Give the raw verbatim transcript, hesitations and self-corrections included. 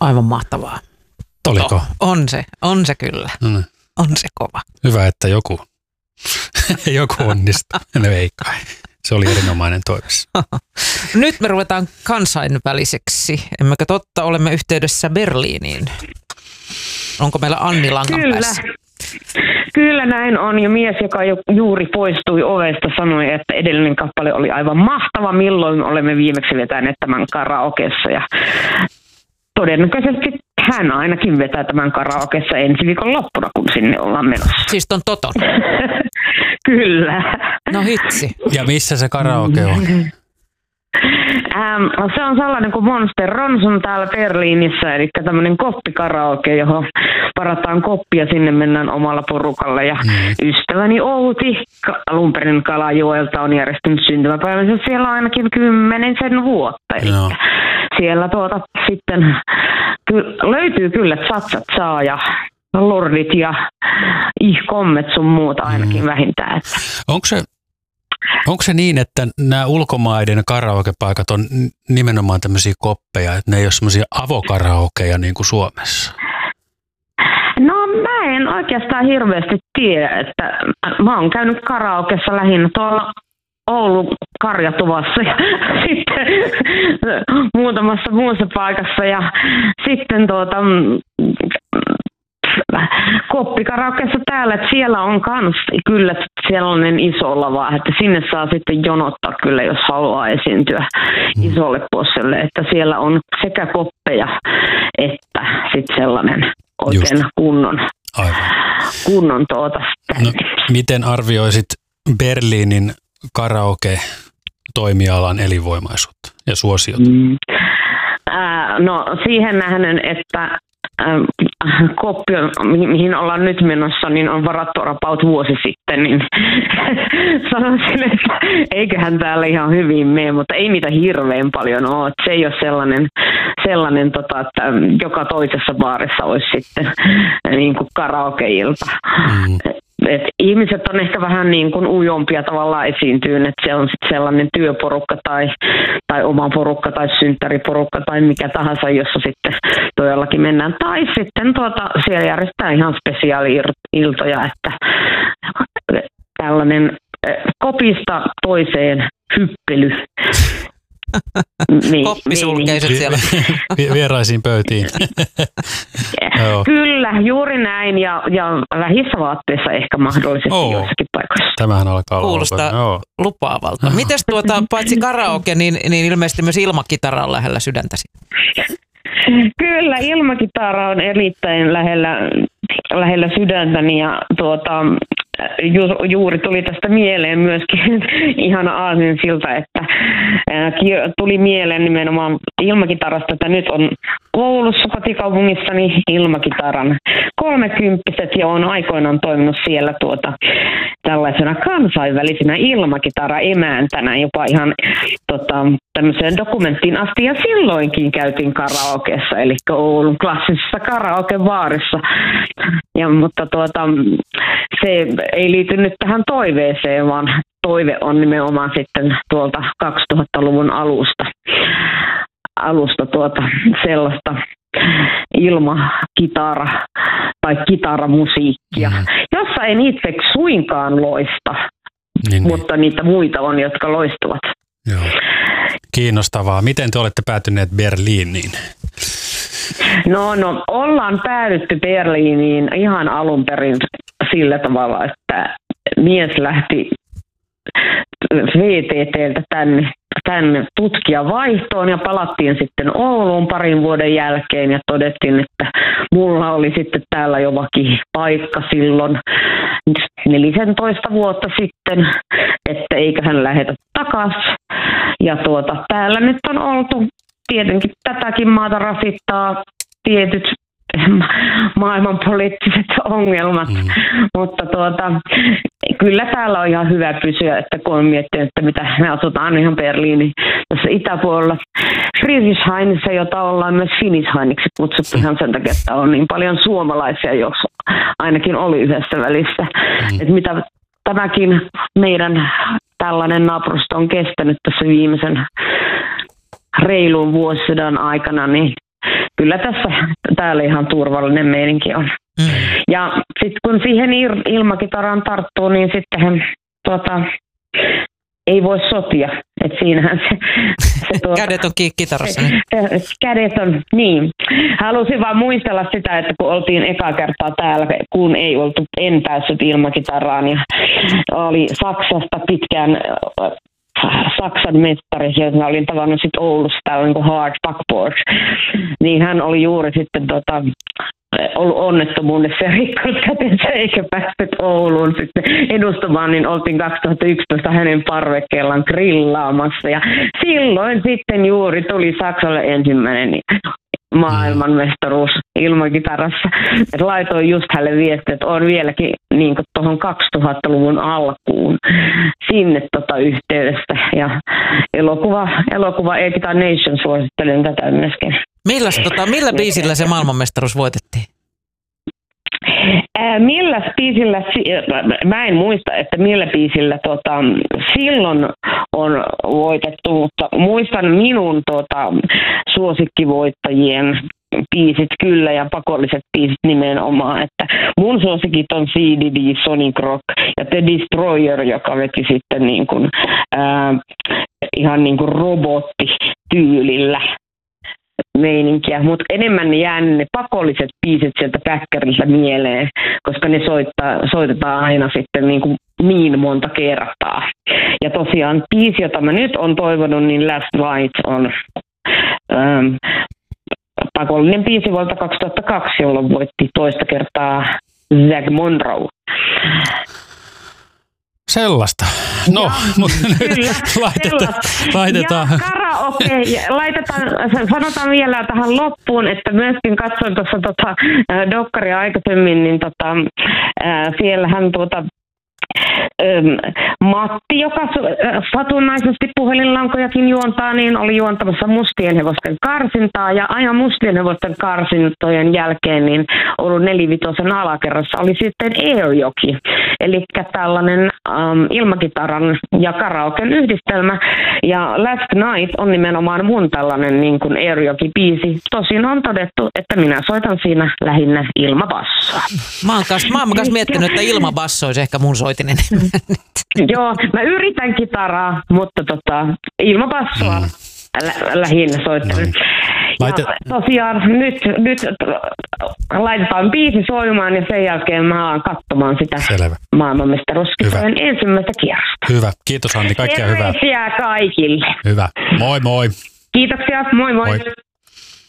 Aivan mahtavaa. Oliko? Oh, on se, on se kyllä. Mm. On se kova. Hyvä, että joku, joku onnistui. No ei kai. Se oli erinomainen toives. Nyt me ruvetaan kansainväliseksi. Emmekä totta, olemme yhteydessä Berliiniin. Onko meillä Anni langan Kyllä. päässä? Kyllä näin on. Ja mies, joka jo juuri poistui ovesta, sanoi, että edellinen kappale oli aivan mahtava. Milloin olemme viimeksi vetäneet tämän karaokessa. Ja todennäköisesti hän ainakin vetää tämän karaokessa ensi viikon loppuna, kun sinne ollaan menossa. Siis ton Toton? Kyllä. No hitsi. Ja missä se karaoke on? Ähm, se on sellainen kuin Monster Ronson täällä Berliinissä, eli tämmöinen koppikaraoke, johon varataan koppia, sinne mennään omalla porukalla. Ja mm. ystäväni Outi alun perin Kalajoelta on järjestänyt syntymäpäivänsä siellä ainakin kymmenisen vuotta. Eli no. siellä tuota sitten ky- löytyy kyllä Tsatsat saa ja Lordit ja ihkommet sun muuta ainakin mm. vähintään. Onko se Onko se niin, että nämä ulkomaiden karaokepaikat on nimenomaan tämmöisiä koppeja, että ne ei ole semmoisia avokaraokeja niin kuin Suomessa? No mä en oikeastaan hirveästi tiedä, että mä oon käynyt karaokessa lähinnä tuolla Oulun Karjatuvassa ja sitten muutamassa muussa paikassa ja sitten tuota koppikaraokessa täällä, että siellä on kans kyllä sellainen iso lava, että sinne saa sitten jonottaa kyllä, jos haluaa esiintyä mm. isolle posselle, että siellä on sekä koppeja että sitten sellainen oikein Just. kunnon, Aivan. kunnon tuota. No, miten arvioisit Berliinin karaoke-toimialan elinvoimaisuutta ja suosiota? Mm. Äh, no siihen nähden, että koppi, mihin ollaan nyt menossa, niin on varattu about vuosi sitten, niin sanoisin, että eiköhän täällä ihan hyvin mene, mutta ei niitä hirveän paljon ole. Se ei ole sellainen, sellainen tota, että joka toisessa baarissa olisi sitten niin kuin karaokeilta. Mm. Et ihmiset on ehkä vähän niin kuin ujompia tavallaan esiintyyn, että se on sitten sellainen työporukka tai, tai oma porukka tai synttäriporukka tai mikä tahansa, jossa sitten todellakin mennään. Tai sitten tuota, siellä järjestetään ihan spesiaali-iltoja, että tällainen kopista toiseen hyppely. Niin, koppisulkeiset niin. Siellä. Vieraisiin pöytiin. Kyllä, juuri näin ja, ja vähissä vaatteissa ehkä mahdollisesti oh. joissakin paikoissa. Tämähän alkaa olla. Kuulostaa lupaavalta. Mites tuota, paitsi karaoke, niin, niin ilmeisesti myös ilmakitara on lähellä sydäntäsi? Kyllä, ilmakitara on erittäin lähellä, lähellä sydäntäni ja tuota, ju, juuri tuli tästä mieleen myöskin ihana aasinsilta, että ää, tuli mieleen nimenomaan ilmakitarasta, että nyt on Oulussa kotikaupungissani ilmakitaran kolmekymppiset ja on aikoinaan toiminut siellä tuota, tällaisena kansainvälisenä ilmakitara-emäntänä jopa ihan tota, tämmöiseen dokumenttiin asti ja silloinkin käytiin karaokeessa, eli Oulun klassisessa karaokebaarissa. Ja, mutta tuota, se ei liity nyt tähän toiveeseen, vaan toive on nimenomaan sitten tuolta kaksituhattaluvun alusta, alusta tuota, sellaista ilmakitara tai kitaramusiikkia, mm. jossa en itse suinkaan loista, niin, mutta niin. niitä muita on, jotka loistuvat. Joo. Kiinnostavaa. Miten te olette päätyneet Berliiniin? No, no, ollaan päädytty Berliiniin ihan alun perin sillä tavalla, että mies lähti V T T:ltä tänne, tänne tutkijavaihtoon ja palattiin sitten Ouluun parin vuoden jälkeen ja todettiin, että mulla oli sitten täällä jo vakipaikka silloin neljätoista vuotta sitten, että eiköhän lähetä takaisin. Ja tuota, täällä nyt on oltu, tietenkin tätäkin maata rasittaa tietyt maailmanpoliittiset ongelmat, mm. mutta tuota, kyllä täällä on ihan hyvä pysyä, että kun on miettinyt, että mitä me asutaan ihan Berliinin tässä itäpuolella Friedrichshainissa, jota ollaan myös Finishhainiksi kutsuttu ihan sen takia, että on niin paljon suomalaisia, jos ainakin oli yhdessä välissä. Mm. Että mitä tämäkin meidän tällainen naapurusto on kestänyt tässä viimeisen reilun vuosisadan aikana, niin kyllä tässä täällä ihan turvallinen meininki on. Mm. Ja sitten kun siihen ilmakitaraan tarttuu, niin sittenhän tuota, ei voi sotia. Et siinähän se, se tuota, kädet on kiinni kitarassa. Niin. Kädet on, niin. Halusin vaan muistella sitä, että kun oltiin eka kertaa täällä, kun ei oltu, en päässyt ilmakitaraan ja oli Saksasta pitkään Saksan mestari, jota olin tavannut sitten Oulussa, täällä niin kuin Hard Backboard, niin hän oli juuri sitten tota, ollut onnettomuudessa ja rikkonut kätensä eikä päässyt Ouluun sitten edustamaan, niin oltiin kaksituhattayksitoista hänen parvekkeellaan grillaamassa ja silloin sitten juuri tuli Saksalle ensimmäinen maailmanmestaruus ilmakitarassa. Et laitoin just hänelle viestiä, että on vieläkin niin tuohon kaksituhattaluvun alkuun sinne tota yhteydessä. Ja elokuva, elokuva A Guitar Nation suosittelen tätä myöskin. Milläs, tota, millä biisillä se maailmanmestaruus voitettiin? Ää, millä biisillä, mä en muista, että millä biisillä tota, silloin on voitettu, mutta muistan minun tota, suosikkivoittajien biisit kyllä ja pakolliset biisit nimenomaan, että mun suosikit on C D D, Sonic Rock ja The Destroyer, joka veti sitten niin kuin, ää, ihan niin kuin robottityylillä meininkiä, mutta enemmän ne jää ne pakolliset biisit sieltä päkkäriltä mieleen, koska ne soittaa, soitetaan aina sitten niin, kuin niin monta kertaa. Ja tosiaan biisi, jota mä nyt on toivonut, niin Last Night on ähm, pakollinen biisi vuodelta kaksituhattakaksi, jolloin voitti toista kertaa Zac Monroe. Sellaista. No, mutta laitetaan. laitetaan. Ja karaoke, laitetaan, sanotaan vielä tähän loppuun, että myöskin katsoin tuossa tota, dokkaria aikaisemmin, niin tota, ää, siellähän tuota, Matti, joka satunnaisesti puhelinlankojakin juontaa, niin oli juontamassa Mustien hevosten karsintaa ja aina Mustien hevosten karsintojen jälkeen niin ollut nelivitosen alakerrassa oli sitten Airjoki, eli tällainen um, ilmakitaran ja karaoken yhdistelmä ja Last Night on nimenomaan mun tällainen niin kuin Airjoki-biisi. Tosin on todettu, että minä soitan siinä lähinnä ilmabassoa. Mä oon kanssa, mä oon kanssa miettinyt, että ilmabasso olisi ehkä mun soitinen. Joo, mä yritän kitaraa, mutta tota, ilmabassoa mm. lä- lähinnä soittelen. No. Laite... Tosiaan nyt, nyt laitetaan biisi soimaan ja sen jälkeen mä alan katsomaan sitä maailmanmestaruuskisojen ensimmäistä kierrosta. Hyvä, kiitos Anni, kaikkea hyvää. Terveisiä kaikille. Hyvä, moi moi. Kiitoksia, moi moi. moi.